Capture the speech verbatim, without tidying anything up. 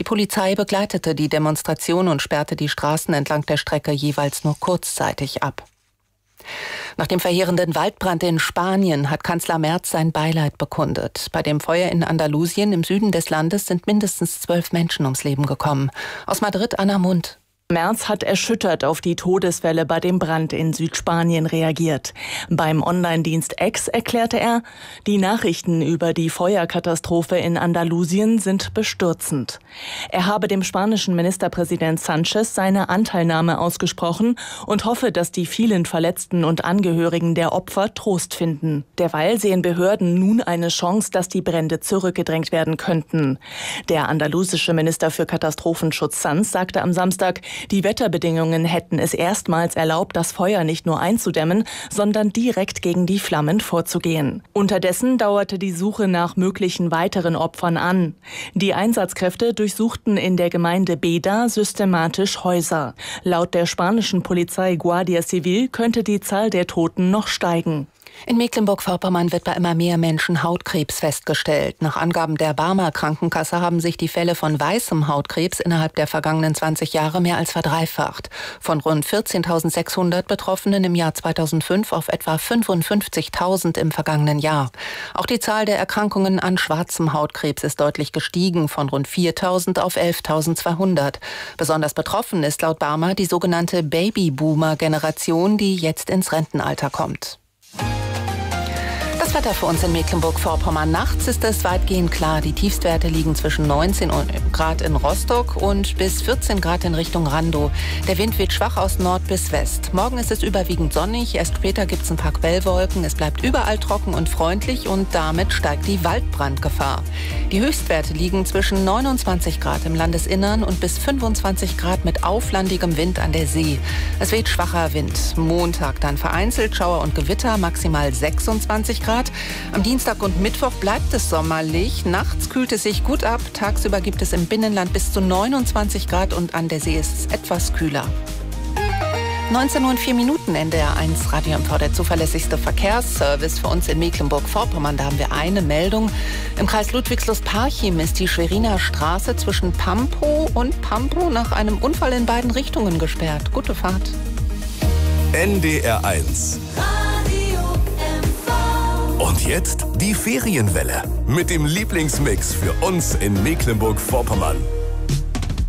Polizei begleitete die Demonstration und sperrte die Straßen entlang der Strecke jeweils nur kurzzeitig ab. Nach dem verheerenden Waldbrand in Spanien hat Kanzler Merz sein Beileid bekundet. Bei dem Feuer in Andalusien im Süden des Landes sind mindestens zwölf Menschen ums Leben gekommen. Aus Madrid, Anna Mund. Merz hat erschüttert auf die Todeswelle bei dem Brand in Südspanien reagiert. Beim Online-Dienst X erklärte er, die Nachrichten über die Feuerkatastrophe in Andalusien sind bestürzend. Er habe dem spanischen Ministerpräsident Sánchez seine Anteilnahme ausgesprochen und hoffe, dass die vielen Verletzten und Angehörigen der Opfer Trost finden. Derweil sehen Behörden nun eine Chance, dass die Brände zurückgedrängt werden könnten. Der andalusische Minister für Katastrophenschutz Sanz sagte am Samstag, die Wetterbedingungen hätten es erstmals erlaubt, das Feuer nicht nur einzudämmen, sondern direkt gegen die Flammen vorzugehen. Unterdessen dauerte die Suche nach möglichen weiteren Opfern an. Die Einsatzkräfte durchsuchten in der Gemeinde Beda systematisch Häuser. Laut der spanischen Polizei Guardia Civil könnte die Zahl der Toten noch steigen. In Mecklenburg-Vorpommern wird bei immer mehr Menschen Hautkrebs festgestellt. Nach Angaben der Barmer Krankenkasse haben sich die Fälle von weißem Hautkrebs innerhalb der vergangenen zwanzig Jahre mehr als verdreifacht. Von rund vierzehntausendsechshundert Betroffenen im Jahr zweitausendfünf auf etwa fünfundfünfzigtausend im vergangenen Jahr. Auch die Zahl der Erkrankungen an schwarzem Hautkrebs ist deutlich gestiegen, von rund viertausend auf elftausendzweihundert. Besonders betroffen ist laut Barmer die sogenannte Babyboomer-Generation, die jetzt ins Rentenalter kommt. Das Wetter für uns in Mecklenburg-Vorpommern. Nachts ist es weitgehend klar. Die Tiefstwerte liegen zwischen neunzehn Grad in Rostock und bis vierzehn Grad in Richtung Randow. Der Wind weht schwach aus Nord bis West. Morgen ist es überwiegend sonnig. Erst später gibt es ein paar Quellwolken. Es bleibt überall trocken und freundlich und damit steigt die Waldbrandgefahr. Die Höchstwerte liegen zwischen neunundzwanzig Grad im Landesinnern und bis fünfundzwanzig Grad mit auflandigem Wind an der See. Es weht schwacher Wind. Montag dann vereinzelt Schauer und Gewitter, maximal sechsundzwanzig Grad. Am Dienstag und Mittwoch bleibt es sommerlich. Nachts kühlt es sich gut ab. Tagsüber gibt es im Binnenland bis zu neunundzwanzig Grad und an der See ist es etwas kühler. neunzehn Uhr und vier Minuten, N D R eins Radio M V, der zuverlässigste Verkehrsservice für uns in Mecklenburg-Vorpommern. Da haben wir eine Meldung. Im Kreis Ludwigslust-Parchim ist die Schweriner Straße zwischen Pampow und Pampow nach einem Unfall in beiden Richtungen gesperrt. Gute Fahrt. N D R eins. Und jetzt die Ferienwelle mit dem Lieblingsmix für uns in Mecklenburg-Vorpommern.